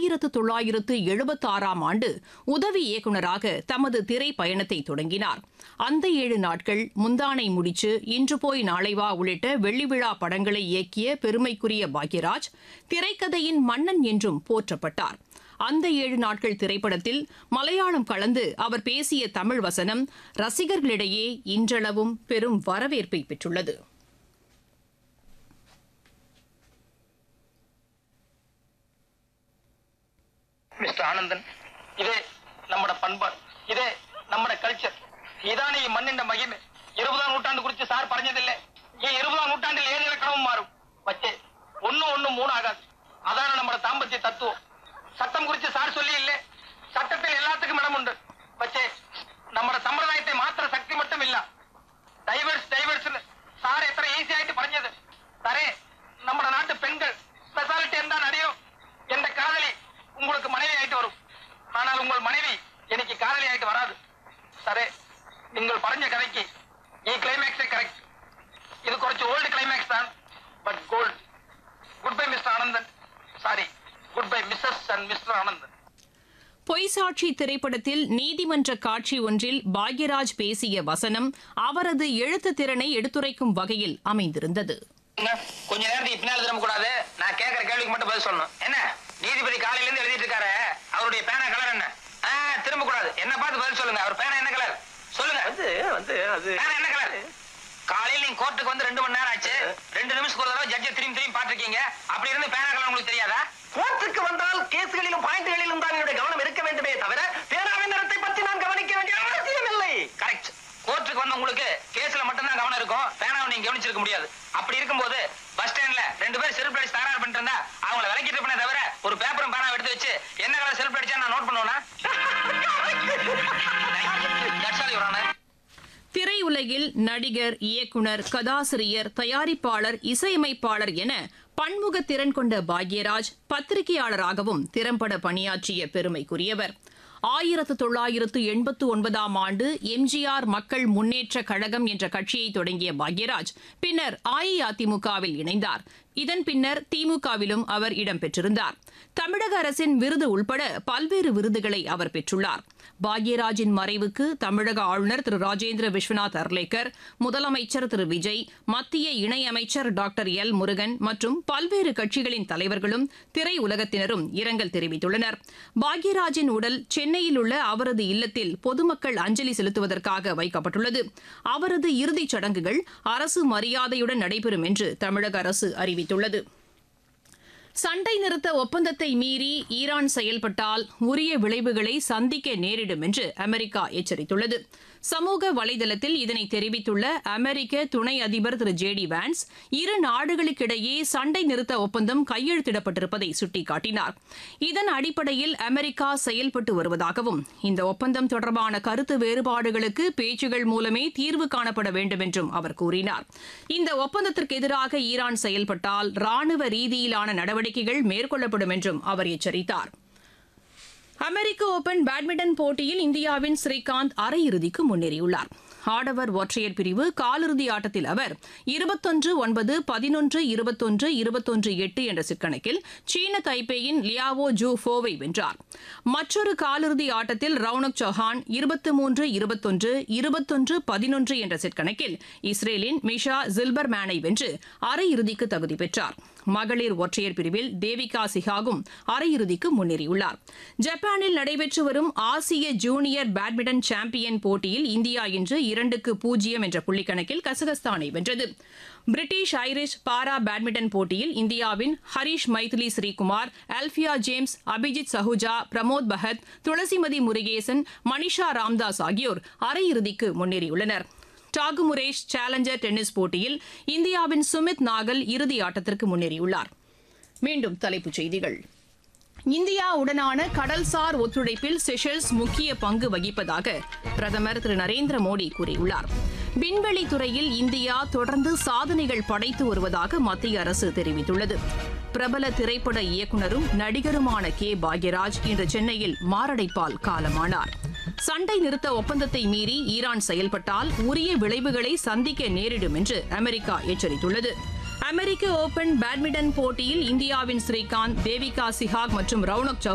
1976ஆம் ஆண்டு உதவி இயக்குநராக தமது திரை பயணத்தை தொடங்கினார். அந்த 7 நாட்கள், முந்தானை முடிச்சு, இன்று போய் நாளை வா உள்ளிட்ட வெள்ளி விழா படங்களை இயக்கிய பெருமைக்குரிய பாக்யராஜ் திரைக்கதையின் மன்னன் என்றும் போற்றப்பட்டார். அந்த 7 நாட்கள் திரைப்படத்தில் மலையாளம் கலந்து அவர் பேசிய தமிழ் வசனம் ரசிகர்களிடையே இன்றளவும் பெரும் வரவேற்பை பெற்றுள்ளது. மிஸ்டர் ஆனந்தன், இதே நம்மட பண்பாடு, இதே நம்மட கல்ச்சர், இதானே ഈ മണ്ണിന്റെ മഹിമ. 20ஆம் நூற்றாண்டு குறித்து சார் പറഞ്ഞதில்லை. ഈ 20ஆம் நூற்றாண்டில் ஏது இலக்கணமும் மாறும். പക്ഷേ ஒன்னு 3 ஆகாது. அதான நம்மட தாம்பத்திய தத்துவம். சட்டம் குறித்து சார் சொல்லி இல்லை. சட்டத்தில் எல்லாத்துக்கும் இடம் உண்டு. പക്ഷേ நம்மட സമ്പ്രദായത്തെ മാത്ര ശക്തി மட்டும் இல்ல. டைவர்ஸ் சார் எത്ര ஈஸி ஆயிட்டு പറഞ്ഞது. സാറേ, நம்மட நாட்டு பெண்கள் ஸ்பெஷாலிட்டி എന്താണെന്ന് അറിയോ? எந்த காதலி உங்களுக்கு மனைவி ஆயிட்டு வரும். ஆனால் உங்கள் மனைவி எனக்கு காதலி ஆயிட்டு வராது. சரே, நீங்கள் பறஞ்ச கதைக்கு ഈ ക്ലൈമാക്സ് കറക്റ്റ്. ഇത് കുറച്ച് ഓൾഡ് ക്ലൈമാക്സ് தான், but gold. Good bye mister Anandan. Sorry, good bye Mrs and mister Anandan. பொய்சாட்சி திரைப்படத்தில் நீதிமன்ற காட்சி ஒன்றில் பாக்யராஜ் பேசிய வசனம் அவரது எழுத்து திறனை எடுத்துரைக்கும் வகையில் அமைந்திருந்தது. கொஞ்ச நேரத்துக்கு பின்னால் திரும்ப கூடாது. நான் கேட்கிற கேள்விக்கு மட்டும் பதில் சொல்லணும். என்ன நீதிபதி காலையில இருந்து எழுதிட்டு இருக்காரு, அவருடைய பேனா கலர் என்ன? திரும்ப கூடாது. என்ன பார்த்து பதில் சொல்லுங்க. அவர் பேனா என்ன கலர் சொல்லுங்க. பேனா என்ன கலர்? காலையில் நீங்க கோர்ட்டுக்கு வந்து 2 மணி நேரம் ஆச்சு. 2 நிமிஷத்துக்கு ஒரு தடவை ஜட்ஜை திரும்பி பாத்துருக்கீங்க. அப்படி இருந்து பேனா கலர் உங்களுக்கு தெரியாதா? கோர்ட்டுக்கு வந்தால் கேஸ்களிலும் பாயிண்ட்களிலும் தான் என்னுடைய கவனம் இருக்க வேண்டுமே தவிர பேனாவின் நிறத்தை பற்றி நான் கவனிக்க வேண்டிய அவசியம் இல்லை. கரெக்ட். கோர்ட்டுக்கு வந்த உங்களுக்கு கேஸ்ல மட்டும்தான் கவனம் இருக்கும், பேனாவை நீங்க கவனிச்சிருக்க முடியாது. அப்படி இருக்கும்போது பஸ் ஸ்டாண்ட்ல 2 பேர் செல்ஃப் அடிச்சு தகராறு பண்ணிட்டு இருந்தா அவங்கள விலக்கிட்டு இருப்பேனே தவிர ஒரு பேப்பரும் பேனா எடுத்து வச்சு என்ன கலர் செல்ஃப் அடிச்சா நான் நோட் பண்ணுவேனா? திரையுலகில் நடிகர், இயக்குனர், கதாசிரியர், தயாரிப்பாளர், இசையமைப்பாளர் என பன்முக திறன் கொண்ட பாக்யராஜ் பத்திரிகையாளராகவும் திறம்பட பணியாற்றிய பெருமைக்குரியவர். 1989ஆம் ஆண்டு எம்ஜிஆர் மக்கள் முன்னேற்ற கழகம் என்ற கட்சியை தொடங்கிய பாக்யராஜ் பின்னர் அஇஅதிமுகவில் இணைந்தார். இதன் பின்னர் திமுகவிலும் அவர் இடம்பெற்றிருந்தார். தமிழக அரசின் விருது உள்பட பல்வேறு விருதுகளை அவர் பெற்றுள்ளார். பாக்யராஜின் மறைவுக்கு தமிழக ஆளுநர் திரு ராஜேந்திர விஸ்வநாத் அர்லேக்கர், முதலமைச்சர் திரு விஜய், மத்திய இணையமைச்சர் டாக்டர் எல் முருகன் மற்றும் பல்வேறு கட்சிகளின் தலைவர்களும் திரையுலகத்தினரும் இரங்கல் தெரிவித்துள்ளனர். பாக்யராஜின் உடல் சென்னையில் உள்ள அவரது இல்லத்தில் பொதுமக்கள் அஞ்சலி செலுத்துவதற்காக வைக்கப்பட்டுள்ளது. அவரது இறுதிச் சடங்குகள் அரசு மரியாதையுடன் நடைபெறும் என்று தமிழக அரசு அறிவித்துள்ளது. சண்டை நிறுத்த ஒப்பந்தத்தை மீறி ஈரான் செயல்பட்டால் உரிய விளைவுகளை சந்திக்க நேரிடும் என்று அமெரிக்கா எச்சரித்துள்ளது. சமூக வலைதளத்தில் இதனை தெரிவித்துள்ள அமெரிக்க துணை அதிபர் திரு ஜே டி வான்ஸ், 2 நாடுகளுக்கிடையே சண்டை நிறுத்த ஒப்பந்தம் கையெழுத்திடப்பட்டிருப்பதை சுட்டிக்காட்டினார். இதன் அடிப்படையில் அமெரிக்கா செயல்பட்டு வருவதாகவும் இந்த ஒப்பந்தம் தொடர்பான கருத்து வேறுபாடுகளுக்கு பேச்சுகள் மூலமே தீர்வு காணப்பட வேண்டும் என்றும் அவர் கூறினார். இந்த ஒப்பந்தத்திற்கு எதிராக ஈரான் செயல்பட்டால் ராணுவ ரீதியிலான நடவடிக்கைகள் மேற்கொள்ளப்படும் என்றும் அவர் எச்சரித்தார். அமெரிக்க ஓபன் பேட்மிண்டன் போட்டியில் இந்தியாவின் ஸ்ரீகாந்த் அரையிறுதிக்கு முன்னேறியுள்ளார். ஆடவர் ஒற்றையர் பிரிவு காலிறுதி ஆட்டத்தில் அவர் 21-9, 11, 21, 21-8 என்ற செட் கணக்கில் சீன தைப்பேயின் லியாவோ ஜூ ஃபோவை வென்றார். மற்றொரு காலிறுதி ஆட்டத்தில் ரவுனக் சௌஹான் 23-21, 21-11 என்ற செட் கணக்கில் இஸ்ரேலின் மிஷா ஜில்பர்மேனை வென்று அரையிறுதிக்கு தகுதி பெற்றார். மகளிர் ஒற்றையர் பிரிவில் தேவிகா சிஹாகும் அரையிறுதிக்கு முன்னேறியுள்ளார். ஜப்பானில் நடைபெற்று வரும் ஆசிய ஜூனியர் பேட்மிண்டன் சாம்பியன் போட்டியில் இந்தியா இன்று 2-0 என்ற புள்ளிக்கணக்கில் கசகஸ்தானை வென்றது. பிரிட்டிஷ் ஐரிஷ் பாரா பேட்மிண்டன் போட்டியில் இந்தியாவின் ஹரிஷ் மைதிலி ஸ்ரீகுமார், அல்பியா ஜேம்ஸ், அபிஜித் சஹுஜா, பிரமோத் பகத், துளசிமதி முருகேசன், மனிஷா ராம்தாஸ் ஆகியோர் அரையிறுதிக்கு முன்னேறியுள்ளனர். டாகுமுரேஷ் சேலஞ்சர் டென்னிஸ் போட்டியில் இந்தியாவின் சுமித் நாகல் இறுதி ஆட்டத்திற்கு முன்னேறியுள்ளார். மீண்டும் தலைப்புச் செய்திகள். இந்தியாவுடனான கடல்சார் ஒத்துழைப்பில் செஷல்ஸ் முக்கிய பங்கு வகிப்பதாக பிரதமர் திரு நரேந்திர மோடி கூறியுள்ளார். விண்வெளி துறையில் இந்தியா தொடர்ந்து சாதனைகள் படைத்து வருவதாக மத்திய அரசு தெரிவித்துள்ளது. பிரபல திரைப்பட இயக்குநரும் நடிகருமான கே பாக்யராஜ் இன்று சென்னையில் மாரடைப்பால் காலமானார். சண்டை நிறுத்த ஒப்பந்தத்தை மீறி ஈரான் செயல்பட்டால் உரிய விளைவுகளை சந்திக்க நேரிடும் என்று அமெரிக்கா எச்சரித்துள்ளது. அமெரிக்க ஓபன் பேட்மிண்டன் போட்டியில் இந்தியாவின் ஸ்ரீகாந்த், தேவிகா சிஹாக் மற்றும் ரவுனக்